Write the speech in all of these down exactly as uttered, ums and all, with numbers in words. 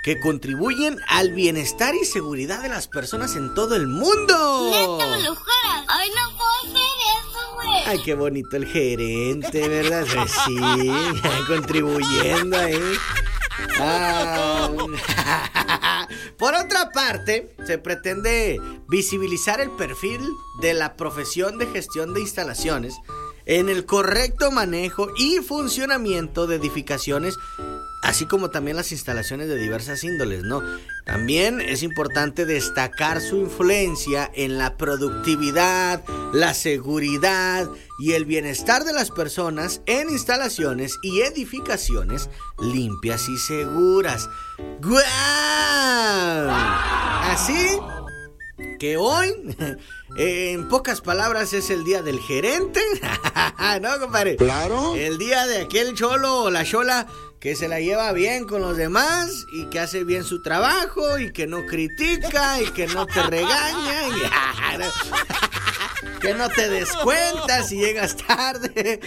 que contribuyen al bienestar y seguridad de las personas en todo el mundo. ¿Neta me lo juras? Ay, no puedo hacer eso, güey. Ay, qué bonito el gerente, ¿verdad? Pues sí, contribuyendo ahí. Ah. Por otra parte, se pretende visibilizar el perfil de la profesión de gestión de instalaciones en el correcto manejo y funcionamiento de edificaciones, así como también las instalaciones de diversas índoles, ¿no? También es importante destacar su influencia en la productividad, la seguridad y el bienestar de las personas en instalaciones y edificaciones limpias y seguras. ¡Guau! Así que hoy, en pocas palabras, es el día del gerente. ¿No, compadre? Claro. El día de aquel cholo o la chola que se la lleva bien con los demás y que hace bien su trabajo y que no critica y que no te regaña y que no te descuentas si llegas tarde.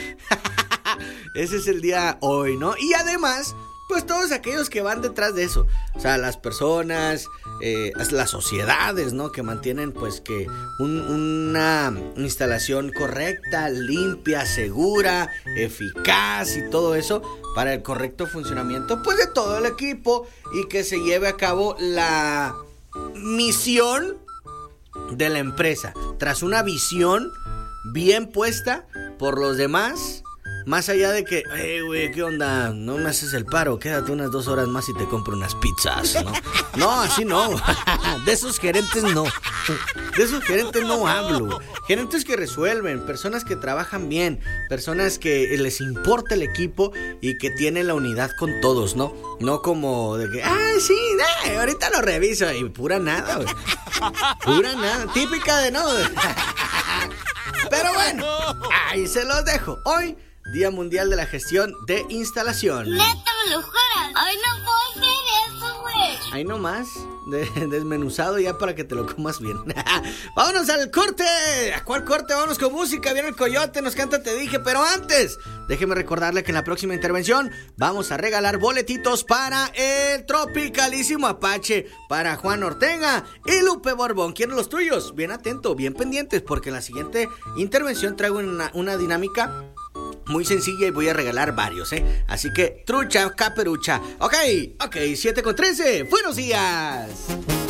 Ese es el día hoy, ¿no? Y además, pues todos aquellos que van detrás de eso, o sea, las personas, eh, las sociedades, ¿no? Que mantienen pues que un, una instalación correcta, limpia, segura, eficaz y todo eso para el correcto funcionamiento pues de todo el equipo y que se lleve a cabo la misión de la empresa tras una visión bien puesta por los demás. Más allá de que, hey, güey, ¿qué onda? No me haces el paro, quédate unas dos horas más y te compro unas pizzas, ¿no? No, así no. De esos gerentes no. De esos gerentes no hablo. Gerentes que resuelven, personas que trabajan bien, personas que les importa el equipo y que tienen la unidad con todos, ¿no? No como de que, ah, sí, eh, ahorita lo reviso. Y pura nada, güey. Pura nada. Típica de no. Pero bueno, ahí se los dejo. Hoy, Día Mundial de la Gestión de Instalación. ¿Neta me lo juras? Ay, no puedo hacer eso, güey. Ahí nomás, de, desmenuzado ya para que te lo comas bien. Vámonos al corte. ¿A cuál corte? Vámonos con música. Viene el coyote, nos canta Te Dije. Pero antes, déjeme recordarle que en la próxima intervención vamos a regalar boletitos para el Tropicalísimo Apache, para Juan Ortega y Lupe Borbón. ¿Quieren los tuyos? Bien atento, bien pendientes, porque en la siguiente intervención traigo una, una dinámica muy sencilla y voy a regalar varios, ¿eh? Así que, trucha, caperucha. Ok, ok, siete con trece. ¡Buenos días!